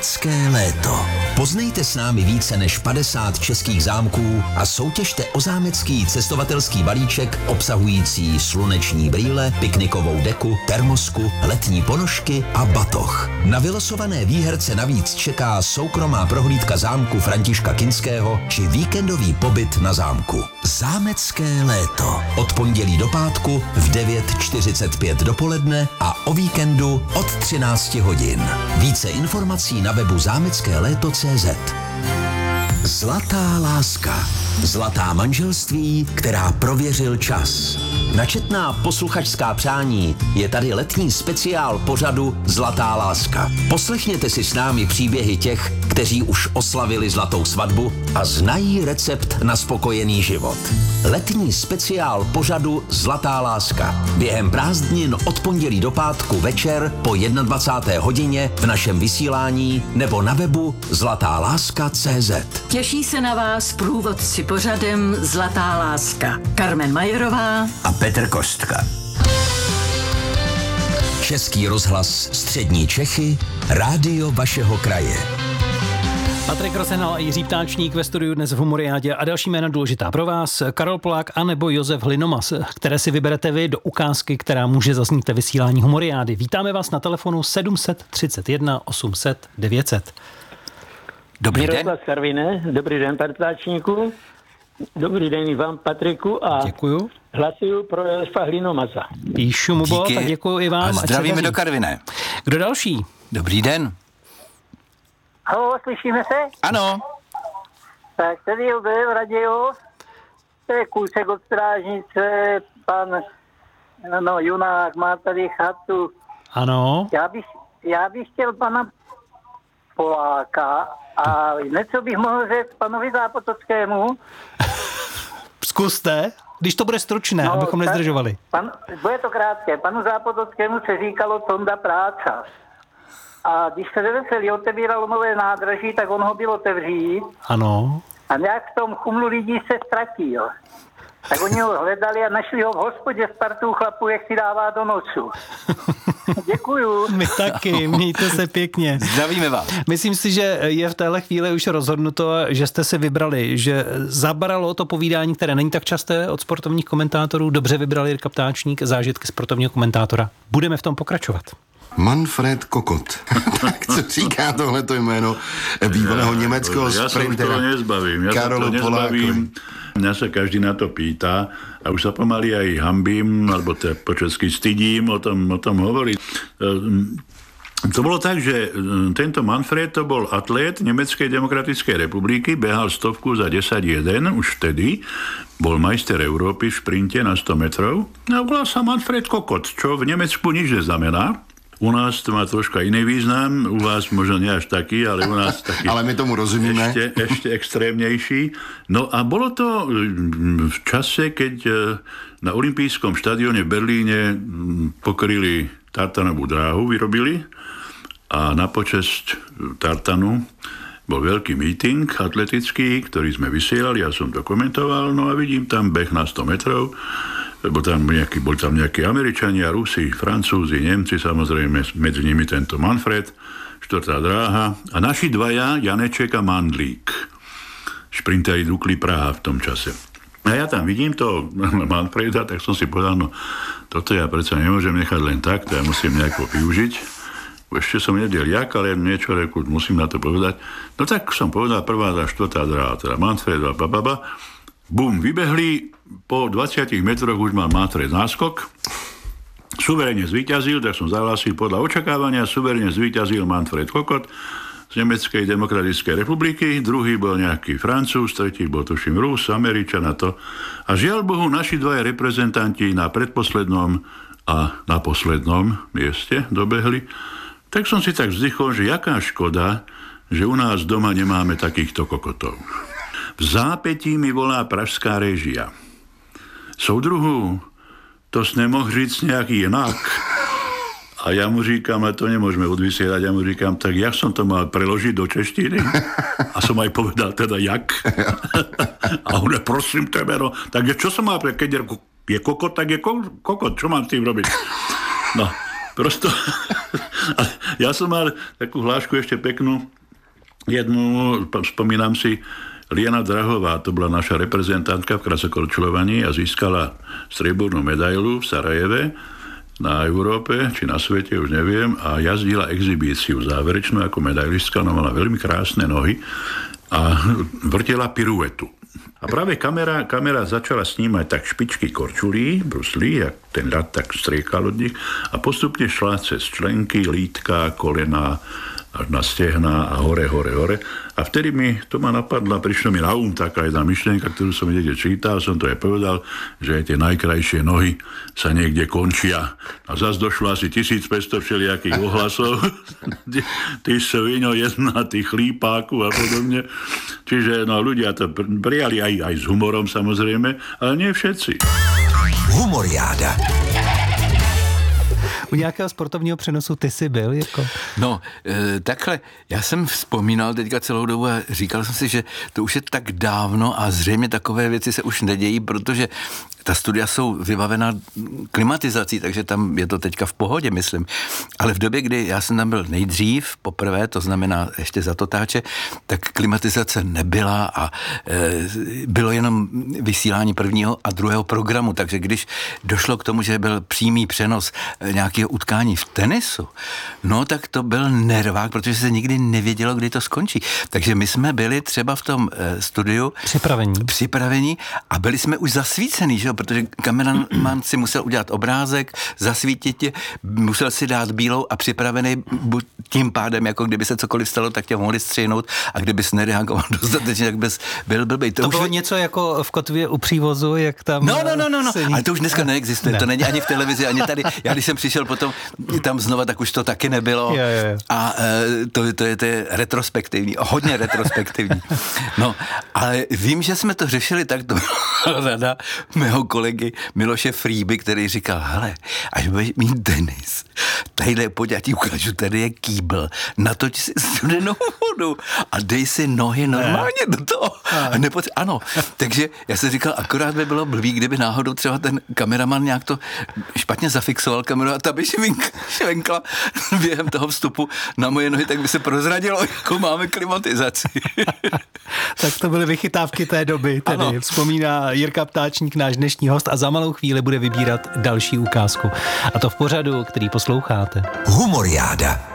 Zámecké léto. Poznejte s námi více než 50 českých zámků a soutěžte o zámecký cestovatelský balíček obsahující sluneční brýle, piknikovou deku, termosku, letní ponožky a batoh. Na vylosované výherce navíc čeká soukromá prohlídka zámku Františka Kinského či víkendový pobyt na zámku. Zámecké léto. Od pondělí do pátku v 9:45 dopoledne a o víkendu od 13 hodin. Více informací na webu zámeckéléto.cz. Zlatá láska. Zlatá manželství, která prověřil čas. Na četná posluchačská přání je tady letní speciál pořadu Zlatá láska. Poslechněte si s námi příběhy těch, kteří už oslavili zlatou svatbu a znají recept na spokojený život. Letní speciál pořadu Zlatá láska. Během prázdnin od pondělí do pátku večer po 21. hodině v našem vysílání nebo na webu zlatáláska.cz. Těší se na vás průvodci pořadem Zlatá láska. Carmen Majerová a Petr Kostka. Český rozhlas Střední Čechy, rádio vašeho kraje. Patrik Rosenal a Jiří Ptáčník ve studiu dnes v Humoriádě a další jména důležitá pro vás. Karol Polák a nebo Josef Hlinomas, které si vyberete vy do ukázky, která může zaznít ve vysílání Humoriády. Vítáme vás na telefonu 731 800 900. Dobrý den. Karvine, dobrý den, Ptáčníku. Dobrý den i vám, Patriku. A děkuju. Hlasuju pro Josefa Hlinomasa. Píšu mu, Bob, a děkuju i vám. A zdravíme do Karviné. Kdo další? Dobrý den. Halo, slyšíme se? Ano. Tak tady je v radio, to je kousek od strážnice, pan Junák má tady chatu. Ano. Já bych chtěl pana Poláka a něco bych mohl říct panovi Zápotockému. Zkuste, když to bude stručné, abychom nezdržovali. Bude to krátké. Panu Zápotockému se říkalo Tonda Práca. A když se Veselý otevíralo nové nádraží, tak on ho byl otevřít. Ano. A nějak v tom chumlu lidí se ztratil. Tak oni ho hledali a našli ho v hospodě s partou chlapů, jak si dává do nosu. Děkuju. My taky, mějte se pěkně. Zdravíme vás. Myslím si, že je v téhle chvíli už rozhodnuto, že jste si vybrali, že zabralo to povídání, které není tak časté od sportovních komentátorů. Dobře vybrali Jirka Ptáčník, zážitky sportovního komentátora. Budeme v tom pokračovat. Manfred Kokot. Tak co říká tohleto jméno bývalého německého sprintera? Ja sa to nezbavím. Mňa sa každý na to pýta a už sa pomaly aj hambím, alebo po česky stydím o tom hovoriť. To bolo tak, že tento Manfred to bol atlét Nemeckej demokratickej republiky, behal 100 za 10:1, už vtedy bol majster Európy v šprinte na 100 metrov a volal sa Manfred Kokot, čo v Nemecku nič neznamená. U nás to má troška iný význam, u vás možno nie až taký, ale u nás taký. Ale my tomu rozumíme. Ešte extrémnejší. No a bolo to v čase, keď na olympijskom štadióne v Berlíne pokryli tartanovú dráhu, vyrobili a na počesť tartanu bol veľký meeting atletický, ktorý sme vysielali, ja som to komentoval, no a vidím tam beh na 100 metrov, lebo boli tam nejakí Američania, Rusi, Francúzi, Nemci, samozrejme medzi nimi tento Manfred, štvrtá dráha a naši dvaja, Janeček a Mandlík, šprinteri Dukly Praha v tom čase. A ja tam vidím to Manfreda, tak som si povedal, no toto ja predsa nemôžem nechať len tak, to ja musím nejako využiť. Ešte som nevedel jak, ale niečo reku, musím na to povedať. No tak som povedal prvá a štvrtá dráha, teda Manfred a bababa. Bum, vybehli, po 20 metroch už mal Manfred náskok, suverene zvíťazil, tak som zahlásil podľa očakávania, suverene zvíťazil Manfred Kokot z Nemeckej demokratickej republiky, druhý bol nejaký Francúz, tretí bol tuším Rus, Američan a to. A žiaľ Bohu, naši dvaja reprezentanti na predposlednom a na poslednom mieste dobehli. Tak som si tak vzdychol, že jaká škoda, že u nás doma nemáme takýchto kokotov. V zápätí mi volá pražská réžia. Soudruhu, to jsi nemohl říct nějaký jinak. A já mu říkám, a to nemůžeme odvysílat, já mu říkám, tak jak jsem to mal preložit do češtiny? A som aj povedal teda jak. A on, prosím tebe, no, takže čo som mal, keď je kokot, tak je kokot, čo mám s tým robiť? No, prosto. Ja som mal takú hlášku ešte peknú, jednu, spomínam si, Liana Drahová, to bola naša reprezentantka v krasokorčľovaní a získala striebornú medailu v Sarajeve na Európe, či na svete, už neviem, a jazdila exhibíciu záverečnú ako medailistka, ona mala veľmi krásne nohy a vrtela piruetu. A práve kamera začala snímať tak špičky korčulí, bruslí, jak ten ľad tak striekal od nich a postupne šla cez členky, lítka, kolena, až na stehna a hore. A vtedy to ma napadla, prišlo mi na taká jedna myšlienka, ktorú som niekde čítal, som to aj povedal, že aj tie najkrajšie nohy sa niekde končia. A zase došlo asi 1500 všelijakých ohlasov. Ty sviňo, jedna, ty chlípáku a podobne. Čiže ľudia to prijali aj s humorom samozrejme, ale nie všetci. Humoriáda. U nějakého sportovního přenosu ty jsi byl, Jirko? No, takhle, já jsem vzpomínal teďka celou dobu a říkal jsem si, že to už je tak dávno a zřejmě takové věci se už nedějí, protože ta studia jsou vybavená klimatizací, takže tam je to teďka v pohodě, myslím. Ale v době, kdy já jsem tam byl nejdřív, poprvé, to znamená ještě za Totáče, tak klimatizace nebyla a bylo jenom vysílání prvního a druhého programu, takže když došlo k tomu, že byl přímý přenos nějakého utkání v tenisu, no tak to byl nervák, protože se nikdy nevědělo, kdy to skončí. Takže my jsme byli třeba v tom studiu připravení a byli jsme už zasvícený, že? Protože kameraman si musel udělat obrázek, zasvítit tě, musel si dát bílou a připravený tím pádem, jako kdyby se cokoliv stalo, tak tě mohli střihnout a kdybys nereagoval dostatečně, tak bys byl blbej. To bylo něco jako v Kotvě u přívozu, jak tam... No, ale to už dneska neexistuje, to není ani v televizi, ani tady. Já když jsem přišel potom tam znova, tak už to taky nebylo. A to je retrospektivní, hodně retrospektivní. No, ale vím, že jsme to řešili tak, to byla rada mého kolegy Miloše Frýby, který říkal, hele, až budeš mít tenis, tadyhle pojď, já ti ukážu, tady je kýbl, natoč si studenou vodu a dej si nohy normálně do toho. Ano, takže já jsem říkal, akorát by bylo blbý, kdyby náhodou třeba ten kameraman nějak to špatně zafixoval kameru a ta by švenkla během toho vstupu na moje nohy, tak by se prozradilo, jako máme klimatizaci. Tak to byly vychytávky té doby, tedy ano. Vzpomíná Jirka Ptáčník, náš dnešní host, a za malou chvíli bude vybírat další ukázku. A to v pořadu, který posloucháte. Humoriáda.